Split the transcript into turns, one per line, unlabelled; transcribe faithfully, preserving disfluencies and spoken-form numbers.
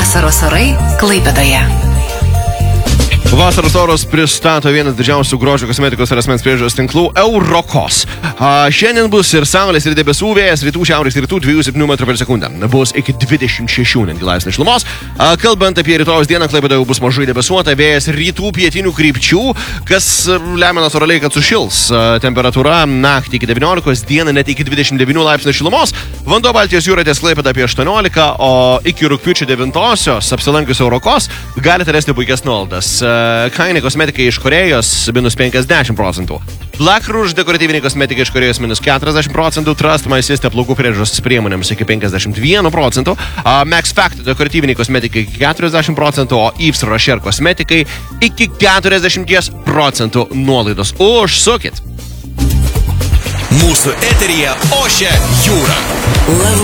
Vasaros orai Klaipėdoje.
Vasaros oros pristato vienas didžiausių grožio kosmetikos ir asmens priežiūros tinklų Eurokos. A, šiandien bus ir saulės, ir debesų, vėjas rytų, šiaurės, rytų dviejų septynių metrų per sekundę. Bus iki dvidešimt šešių netgi laipsnių šilumos. A, kalbant apie rytojus dieną, Klaipėdoje bus mažai debesuota, vėjas rytų pietinių krypčių, kas lemia natūraliai, kad sušils. A, temperatūra naktį iki devyniolikos, dieną net iki dvidešimt devynių laipsnių šilumos. Vanduo Baltijos jūroje ties Klaipėda apie aštuoniolika, o iki rugpjūčio devintosios apsilankius Eurokos galite rasti puikias nuolaidas. Kainai kosmetikai iš Korėjos minus penkiasdešimt procentų. Black Rouge dekoratyviniai kosmetikai iš Korėjos minus keturiasdešimt procentų. Trust My Sister plaukų priežiūros priemonėms iki penkiasdešimt vieną procentą. Max Factor dekoratyviniai kosmetikai iki keturiasdešimt procentų, o Yves Rocher kosmetikai iki keturiasdešimt procentų nuolaidos. Užsukit!
Mūsų eteryje ošia jūra.